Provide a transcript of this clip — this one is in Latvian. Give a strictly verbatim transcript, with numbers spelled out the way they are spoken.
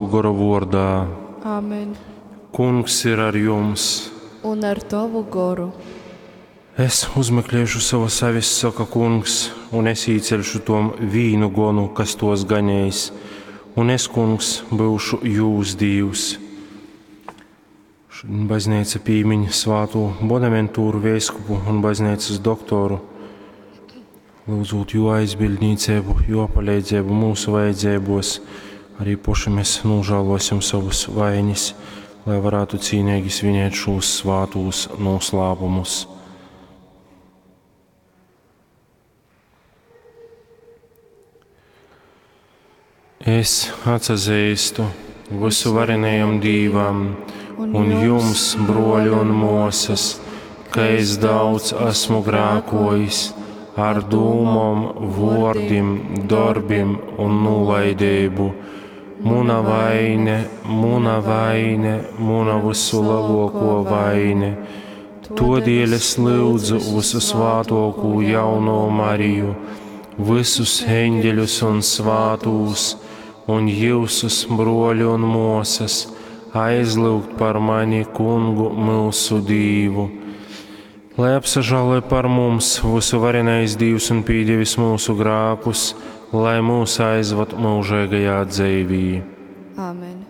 augura vārdā. Āmen. Kungs ir ar jums. Un ar tavu goru. Es uzmeklēšu savas avis, saka kungs, un es īceļšu tom vīnu gonu, kas tos ganējis, un es, kungs, būšu jūs Dievs. Baznīca pīmiņ svātu Bonaventūru vēskupu un baznīcas doktoru, lūdzot jo aizbildnīcēbu, jo palīdzību mūsu vajadzībos, arī poši mēs nožēlosim savus vainis, lai varētu cīnīgi svinēt šos svātos noslēpumus. Es atsazīstu visu varenajam Dīvam un jums, broļi un mosas, ka es daudz esmu grēkojis ar dūmom, vārdiem, darbiem un nolaidību. Muna vaine, muna vaine, muna visu lielāko vaine. Todēļ es lūdzu visu svātāko jauno Mariju, visus eņģeļus un svātūs, un jūsus, broļi un mosas, aizlūgt par mani kungu mūsu Dīvu. Lai apsažāloj par mums visu varenais Dievs un pīdievis mūsu grākus, lai mūs aizvad mūžīgajā dzīvī. Āmen.